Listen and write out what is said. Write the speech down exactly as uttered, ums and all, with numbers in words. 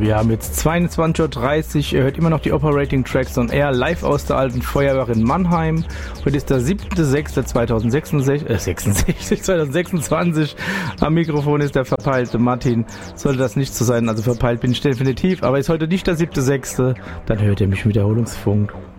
wir haben jetzt zweiundzwanzig Uhr dreißig, ihr hört immer noch die Operating Tracks on Air, live aus der alten Feuerwehr in Mannheim. Heute ist der siebter sechster zweitausendsechsundsechzig, äh, sechsundsechzig, zweitausendsechsundzwanzig. Am Mikrofon ist der verpeilte Martin. Sollte das nicht so sein, also verpeilt bin ich definitiv, aber ist heute nicht der siebter sechster, dann hört ihr mich im Wiederholungsfunk.